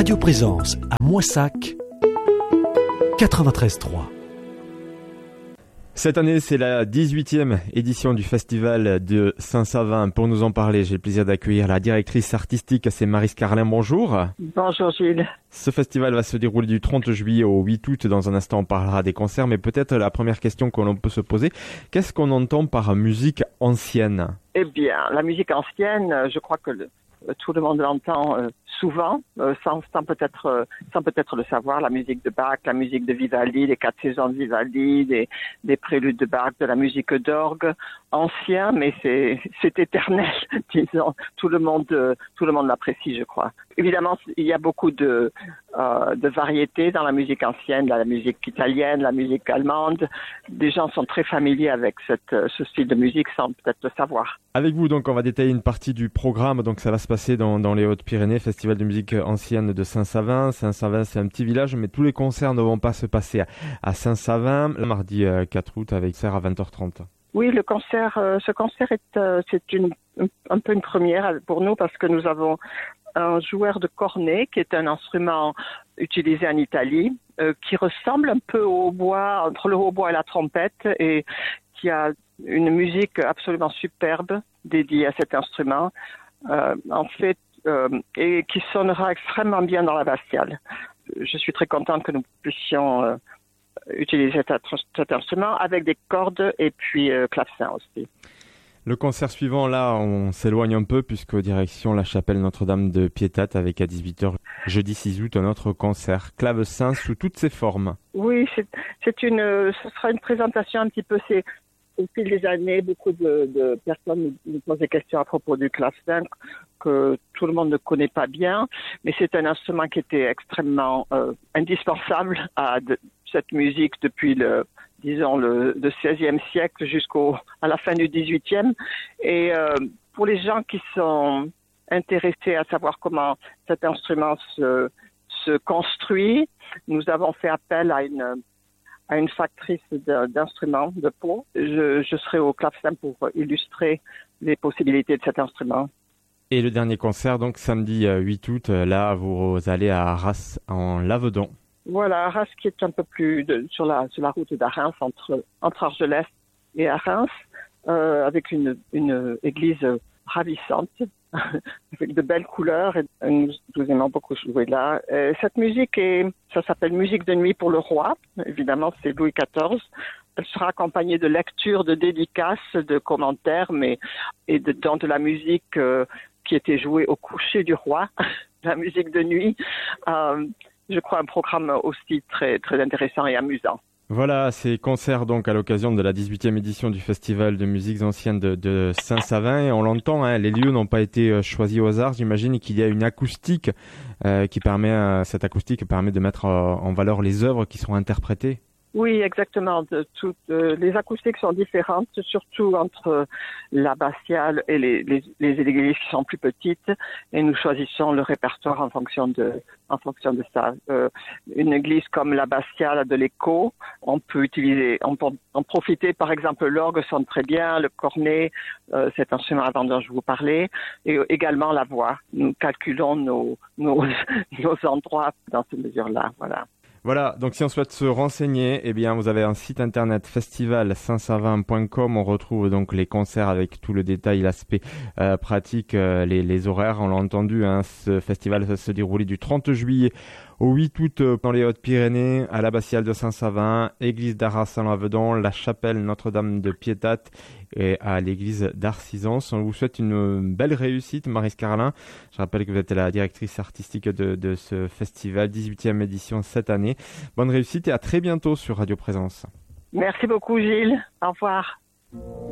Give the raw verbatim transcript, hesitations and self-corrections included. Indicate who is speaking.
Speaker 1: Radio Présence à Moissac, quatre-vingt-treize trois.
Speaker 2: Cette année, c'est la dix-huitième édition du Festival de Saint-Savin. Pour nous en parler, j'ai le plaisir d'accueillir la directrice artistique, c'est Maryse Carlin. Bonjour.
Speaker 3: Bonjour Gilles.
Speaker 2: Ce festival va se dérouler du trente juillet au huit août. Dans un instant, on parlera des concerts, mais peut-être la première question que l'on peut se poser, qu'est-ce qu'on entend par musique ancienne ?
Speaker 3: Eh bien, la musique ancienne, je crois que le, tout le monde l'entend euh, souvent, euh, sans, sans peut-être euh, sans peut-être le savoir, la musique de Bach, la musique de Vivaldi, les quatre saisons de Vivaldi, des, des préludes de Bach, de la musique d'orgue, ancien, mais c'est c'est éternel, disons. Tout le monde euh, tout le monde l'apprécie, je crois. Évidemment, il y a beaucoup de euh, de variétés dans la musique ancienne, la musique italienne, la musique allemande. Des gens sont très familiers avec cette ce style de musique sans peut-être le savoir.
Speaker 2: Avec vous, donc, on va détailler une partie du programme. Donc, ça va se passer dans, dans les Hautes-Pyrénées, Festival de musique ancienne de Saint-Savin. Saint-Savin, c'est un petit village, mais tous les concerts ne vont pas se passer à, à Saint-Savin. Le mardi quatre août, avec concert à vingt heures trente.
Speaker 3: Oui, le concert, euh, ce concert est, euh, c'est une, un peu une première pour nous parce que nous avons un joueur de cornet qui est un instrument utilisé en Italie, euh, qui ressemble un peu au hautbois, entre le hautbois et la trompette, et qui a une musique absolument superbe dédiée à cet instrument, euh, en fait, euh, et qui sonnera extrêmement bien dans l'abbatiale. Je suis très contente que nous puissions euh, utiliser cet, cet instrument avec des cordes et puis euh, clavecin aussi.
Speaker 2: Le concert suivant, là, on s'éloigne un peu puisque direction la chapelle Notre-Dame de Piétat avec à dix-huit heures, jeudi six août, un autre concert clavecin sous toutes ses formes.
Speaker 3: Oui, c'est, c'est une, ce sera une présentation un petit peu, c'est au fil des années, beaucoup de, de personnes nous posent des questions à propos du clavecin que tout le monde ne connaît pas bien, mais c'est un instrument qui était extrêmement euh, indispensable à de, cette musique depuis le, disons, le, le seizième siècle jusqu'au à la fin du dix-huitième. Et euh, pour les gens qui sont intéressés à savoir comment cet instrument se, se construit, nous avons fait appel à une à une factrice d'instruments de Pau. Je, je serai au clavecin pour illustrer les possibilités de cet instrument.
Speaker 2: Et le dernier concert, donc samedi huit août, là vous allez à Arras en Lavedon.
Speaker 3: Voilà, Arras qui est un peu plus de, sur la sur la route d'Arras, entre entre Argelès et Arras, euh, avec une une église ravissante, avec de belles couleurs, et nous, nous aimons beaucoup jouer là. Et cette musique est, ça s'appelle Musique de nuit pour le roi, évidemment c'est Louis quatorze. Elle sera accompagnée de lectures, de dédicaces, de commentaires, mais et de, dans de la musique euh, qui était jouée au coucher du roi, la musique de nuit. Euh, je crois un programme aussi très très intéressant et amusant.
Speaker 2: Voilà, ces concerts donc à l'occasion de la dix-huitième édition du Festival de musiques anciennes de, de Saint-Savin. Et on l'entend, hein, les lieux n'ont pas été choisis au hasard. J'imagine qu'il y a une acoustique euh, qui permet, euh, cette acoustique permet de mettre euh, en valeur les œuvres qui sont interprétées.
Speaker 3: Oui, exactement. De, toutes, euh, les acoustiques sont différentes, surtout entre l'abbatiale et les, les, les églises qui sont plus petites. Et nous choisissons le répertoire en fonction de, en fonction de ça. Euh, une église comme l'abbatiale a de l'écho. On peut utiliser, on peut en profiter. Par exemple, l'orgue sonne très bien, le cornet, euh, cet instrument avant dont je vous parlais, et également la voix. Nous calculons nos, nos, nos endroits dans ces mesures-là. Voilà.
Speaker 2: Voilà, donc si on souhaite se renseigner, eh bien vous avez un site internet festival saint savin point com. On retrouve donc les concerts avec tout le détail, l'aspect euh, pratique, euh, les, les horaires. On l'a entendu, hein, ce festival va se dérouler du trente juillet au huit août dans les Hautes-Pyrénées, à l'abbatiale de Saint-Savin, église d'Arras-en-Lavedon, la chapelle Notre-Dame de Piétat et à l'église d'Arcisance. On vous souhaite une belle réussite, Maryse Carlin. Je rappelle que vous êtes la directrice artistique de, de ce festival, dix-huitième édition cette année. Bonne réussite et à très bientôt sur Radio Présence.
Speaker 3: Merci beaucoup Gilles. Au revoir.